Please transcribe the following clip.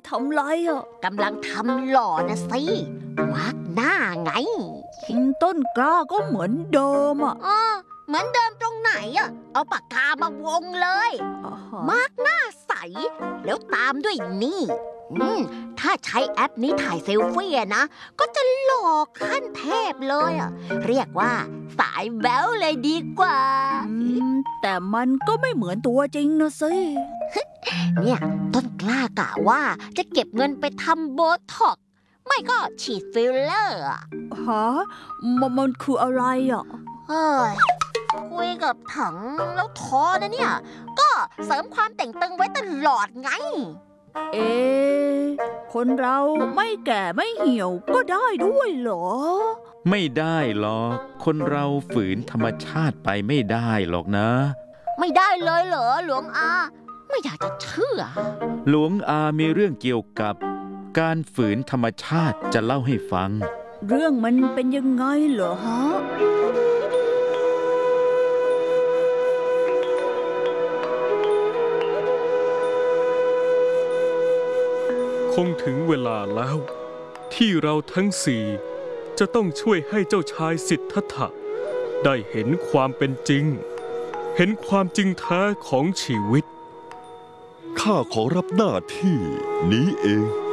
ทำไรอ่ะกำลังทำหล่อนะสิมาร์กหน้าไงต้นกล้าก็เหมือนเดิมอ่ะเหมือนเดิมตรงไหนอ่ะเอาปากกามาวงเลยมาร์กหน้าใสแล้วตามด้วยนี่ถ้าใช้แอปนี้ถ่ายเซลฟี่นะก็จะหล่อขั้นเทพเลยอ่ะเรียกว่าสายแบ๊วเลยดีกว่าแต่มันก็ไม่เหมือนตัวจริงนะสิเนี่ยต้นกล้ากะว่าจะเก็บเงินไปทำโบท็อกซ์ไม่ก็ฉีดฟิลเลอร์ฮะมันคืออะไรอ่ะเฮ้ยคุยกับถังแล้วท้อนะเนี่ยก็เสริมความแต่งตึงไว้ตลอดไงคนเราไม่แก่ไม่เหี่ยวก็ได้ด้วยเหรอไม่ได้หรอกคนเราฝืนธรรมชาติไปไม่ได้หรอกนะไม่ได้เลยเหรอหลวงอาไม่อยากจะเชื่อหลวงอามีเรื่องเกี่ยวกับการฝืนธรรมชาติจะเล่าให้ฟังเรื่องมันเป็นยังไงเหรอฮะคงถึงเวลาแล้วที่เราทั้งสี่จะต้องช่วยให้เจ้าชายสิทธัตถะได้เห็นความเป็นจริงเห็นความจริงแท้ของชีวิตข้าขอรับหน้าที่นี้เอง